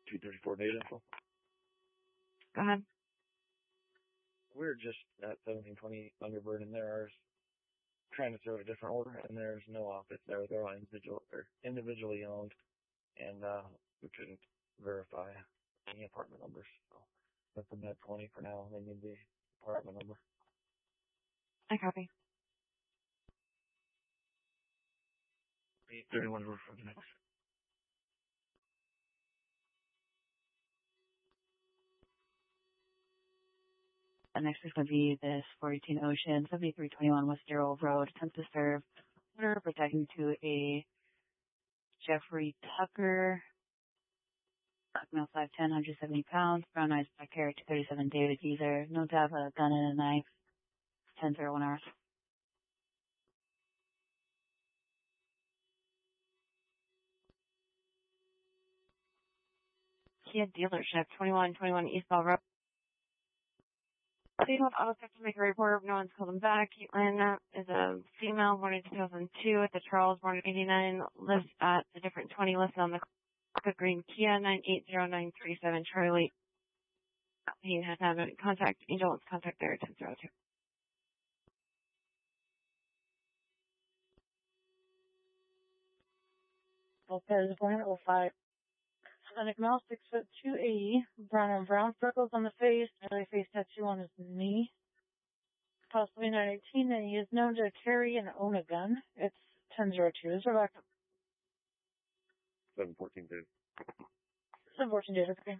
234 data info. Go ahead. We're just at 1720 Thunderbird, and there are trying to throw a different order, and there's no office there. They're all individually owned, and we couldn't verify any apartment numbers. So that's the net 20 for now. They need the apartment number. I copy. 831 roof for the next. Next is going to be this 418 Ocean, 7321 West Darrell Road. Attempts to serve order protecting to a Jeffrey Tucker, male 5'10", 170 pounds, brown eyes, black hair, 237 David Geezer. No to have a gun and a knife. 1001 hours. Kia dealership, 2121 East Bell Road. They have auto to make a report. No one's called him back. Caitlin is a female, born in 2002 at the Charles, born in 89, lives at the different 20 listed on the Green Kia, 980-937 Charlie. He has had a contact. Angel wants contact there at 1002. Lopez, born in 05. Hispanic male, 6'2", brown on brown, freckles on the face, nearly face tattoo on his knee. Possibly 918, and he is known to carry and own a gun. It's 1002. Is Rebecca? 714 days. 714 days, okay.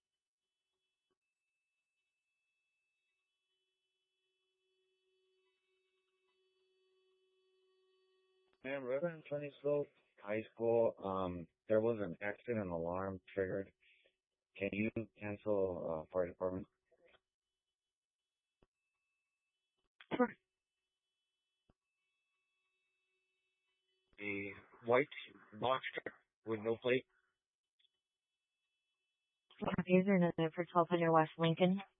Man, Reverend Sunnyslope High School, there was an accident alarm triggered. Can you cancel fire department? Sure. The white box truck with no plate. User number for 1200 West Lincoln.